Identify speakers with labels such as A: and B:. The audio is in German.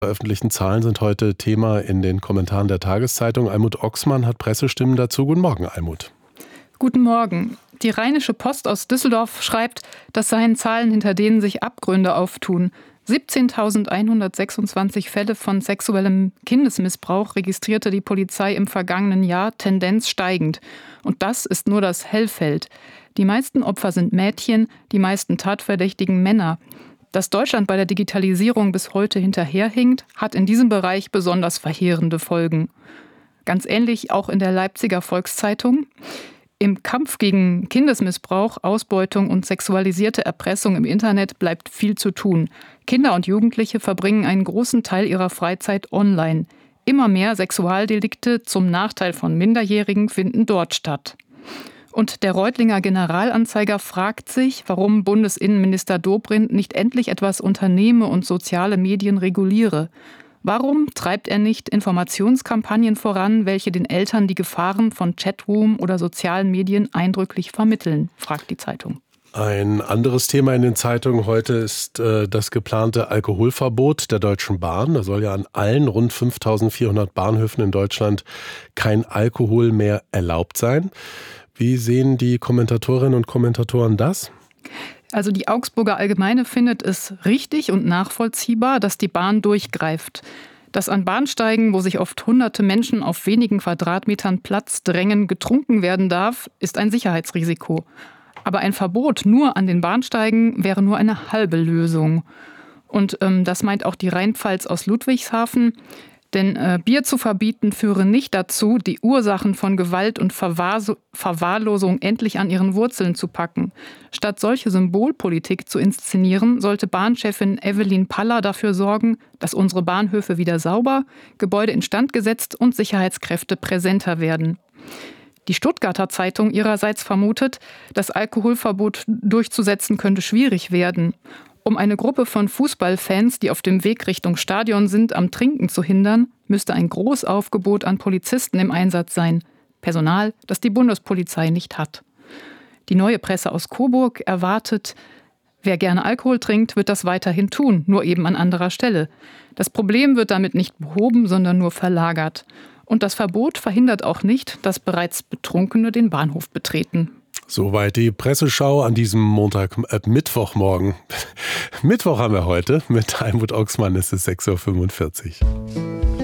A: Veröffentlichten Zahlen sind heute Thema in den Kommentaren der Tageszeitung. Almut Oxmann hat Pressestimmen dazu. Guten Morgen, Almut.
B: Guten Morgen. Die Rheinische Post aus Düsseldorf schreibt, das seien Zahlen, hinter denen sich Abgründe auftun. 17.126 Fälle von sexuellem Kindesmissbrauch registrierte die Polizei im vergangenen Jahr, Tendenz steigend. Und das ist nur das Hellfeld. Die meisten Opfer sind Mädchen, die meisten Tatverdächtigen Männer. Dass Deutschland bei der Digitalisierung bis heute hinterherhinkt, hat in diesem Bereich besonders verheerende Folgen. Ganz ähnlich auch in der Leipziger Volkszeitung. Im Kampf gegen Kindesmissbrauch, Ausbeutung und sexualisierte Erpressung im Internet bleibt viel zu tun. Kinder und Jugendliche verbringen einen großen Teil ihrer Freizeit online. Immer mehr Sexualdelikte zum Nachteil von Minderjährigen finden dort statt. Und der Reutlinger Generalanzeiger fragt sich, warum Bundesinnenminister Dobrindt nicht endlich etwas unternehme und soziale Medien reguliere. Warum treibt er nicht Informationskampagnen voran, welche den Eltern die Gefahren von Chatroom oder sozialen Medien eindrücklich vermitteln, fragt die Zeitung.
A: Ein anderes Thema in den Zeitungen heute ist das geplante Alkoholverbot der Deutschen Bahn. Da soll ja an allen rund 5.400 Bahnhöfen in Deutschland kein Alkohol mehr erlaubt sein. Wie sehen die Kommentatorinnen und Kommentatoren das?
B: Also die Augsburger Allgemeine findet es richtig und nachvollziehbar, dass die Bahn durchgreift. Dass an Bahnsteigen, wo sich oft hunderte Menschen auf wenigen Quadratmetern Platz drängen, getrunken werden darf, ist ein Sicherheitsrisiko. Aber ein Verbot nur an den Bahnsteigen wäre nur eine halbe Lösung. Und das meint auch die Rheinpfalz aus Ludwigshafen. Denn Bier zu verbieten führe nicht dazu, die Ursachen von Gewalt und Verwahrlosung endlich an ihren Wurzeln zu packen. Statt solche Symbolpolitik zu inszenieren, sollte Bahnchefin Evelyn Paller dafür sorgen, dass unsere Bahnhöfe wieder sauber, Gebäude instand gesetzt und Sicherheitskräfte präsenter werden. Die Stuttgarter Zeitung ihrerseits vermutet, das Alkoholverbot durchzusetzen könnte schwierig werden. Um eine Gruppe von Fußballfans, die auf dem Weg Richtung Stadion sind, am Trinken zu hindern, müsste ein Großaufgebot an Polizisten im Einsatz sein. Personal, das die Bundespolizei nicht hat. Die Neue Presse aus Coburg erwartet, wer gerne Alkohol trinkt, wird das weiterhin tun, nur eben an anderer Stelle. Das Problem wird damit nicht behoben, sondern nur verlagert. Und das Verbot verhindert auch nicht, dass bereits Betrunkene den Bahnhof betreten.
A: Soweit die Presseschau an diesem Mittwochmorgen. Mittwoch haben wir heute. Mit Almut Oxmann ist es 6.45 Uhr.